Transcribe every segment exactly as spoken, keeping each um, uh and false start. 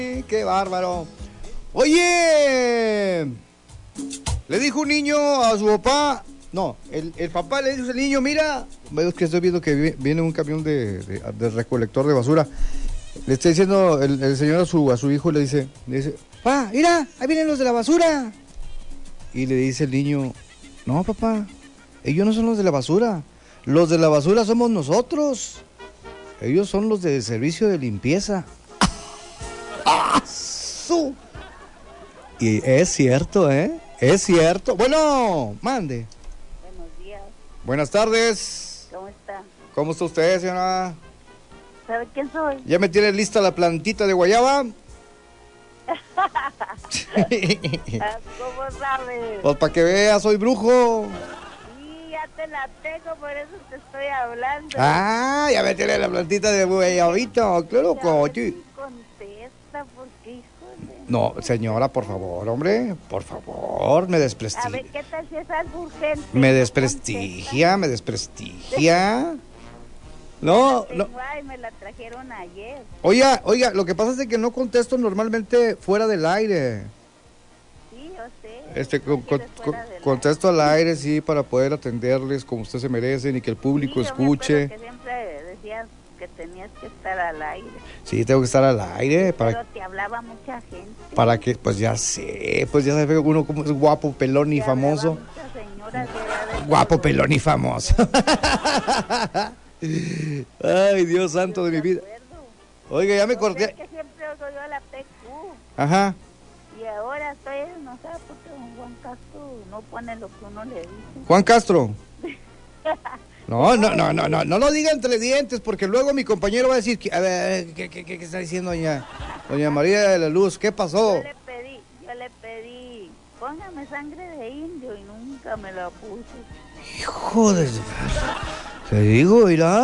Qué bárbaro. Oye, le dijo un niño a su papá, no, el, el papá le dijo al niño, mira, veo que estoy viendo que viene un camión de, de, de recolector de basura. Le está diciendo el, el señor a su, a su hijo, le dice, le dice, pa, mira, ahí vienen los de la basura. Y le dice el niño, no, papá, ellos no son los de la basura, los de la basura somos nosotros. Ellos son los de servicio de limpieza. ¡Ah, su! Y es cierto, ¿eh? Es cierto. Bueno, mande. Buenos días. Buenas tardes. ¿Cómo está? ¿Cómo está usted, señora? ¿Sabe quién soy? ¿Ya me tiene lista la plantita de guayaba? ¿Cómo sabes? Pues para que vea, soy brujo. Sí, ya te la tengo, por eso te estoy hablando. Ah, ya me tiene la plantita de guayabito, claro, Ya coño. sí contesta, porque híjole. No, señora, por favor, hombre, por favor, me A desprestigia. ver, ¿qué tal si es algo urgente? Me No desprestigia, me desprestigia. No, contesta. no. Tengo, ay, me la trajeron ayer. Oiga, oiga, lo que pasa es de que no contesto normalmente fuera del aire. Sí, yo sé. Este, ¿No con- con- quieres con- fuera del contesto al aire, sí, para poder atenderles como ustedes se merecen y que el público Sí, yo me acuerdo escuche. que siempre decías que tenías que estar al aire. Sí, tengo que estar al aire para, Pero te hablaba mucha gente. para que, pues ya sé, pues ya sabe uno como es guapo, pelón y Te hablaba famoso. muchas señoras, era de Guapo, todo. pelón y famoso. Ay, Dios santo de mi vida. Oiga, ya me O sea, corté. que siempre oigo yo a la P Q Ajá. y ahora estoy enojada porque don Juan Castro no pone lo que uno le dice. Juan Castro. No, no, no, no, no, no lo diga entre dientes porque luego mi compañero va a decir, que, a ver, ¿qué, qué, qué está diciendo doña, doña María de la Luz? ¿Qué pasó? Yo le pedí, yo le pedí, póngame sangre de indio y nunca me la puso. Hijo de... Te digo, irá.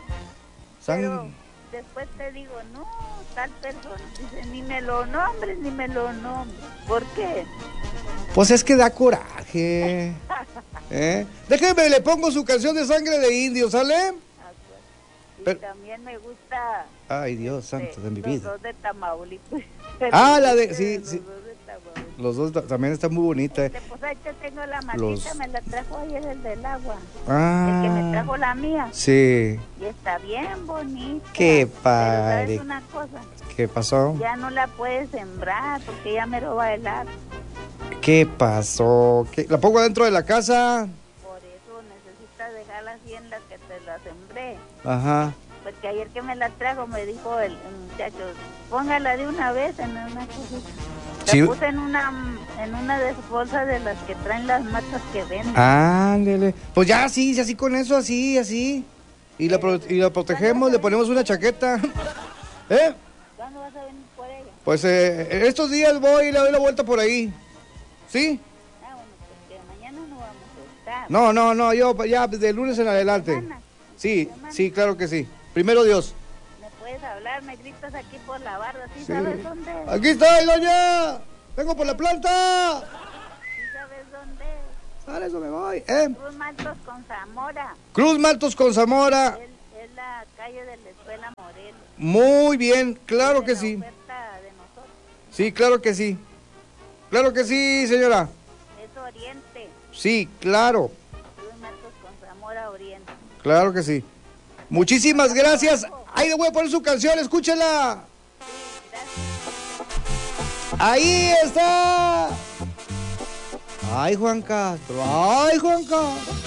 Pero después te digo, no, tal persona, dice, ni me lo nombres, ni me lo nombres. ¿Por qué? Pues es que da coraje. ¿Eh? Déjeme, le pongo su canción de Sangre de Indio, ¿sale? Ah, pues. Y Pero- también me gusta Ay, Dios santo este, de mi los vida. dos de Tamaulipas. Ah, la de- sí, Los sí. dos de Tamaulipas. Los dos ta- también está muy bonita. Este, pues ahí te tengo la matita, Los- me la trajo ayer el del agua. Ah. El que me trajo la mía. Sí. Y está bien bonita. Qué Pero padre. ¿sabes una cosa? ¿Qué pasó? Ya no la puedes sembrar porque ya me lo va a helar. ¿Qué pasó? ¿Qué? ¿La pongo dentro de la casa? Por eso necesitas dejarla así en la que te la sembré. Ajá. Porque ayer que me la trajo me dijo el, el muchacho, póngala de una vez en una cosita. La Sí. puse en una, en una de esas bolsas de las que traen las matas que venden. Ándele. Pues ya así, así con eso, así, así. Y la, pro- y la protegemos, le ponemos una chaqueta. ¿Eh? ¿Cuándo vas a venir por ella? Pues eh, estos días voy y le doy la vuelta por ahí. ¿Sí? Ah, bueno, porque mañana no vamos a estar. No, no, no, yo ya de lunes en adelante. Semana. Sí, Semana. sí, claro que sí. Primero Dios. Me puedes hablar, me gritas aquí por la barda, ¿sí, Sí. sabes dónde es? Aquí estoy, doña. Vengo por la planta. ¿Sí sabes dónde es? Ahora eso me voy. ¿Eh? Cruz Maltos con Zamora. Cruz Maltos con Zamora. Es, es la calle de la escuela Morelos. Muy bien, claro Es que la sí. oferta de nosotros. Sí, claro que sí. Claro que sí, señora. Es Oriente. Sí, claro. Cruz Maltos con Zamora Oriente. Claro que sí. Muchísimas gracias. Ahí le voy a poner su canción, escúchela. Sí, gracias. Ahí está. Ay, Juan Castro. Ay, Juan Castro.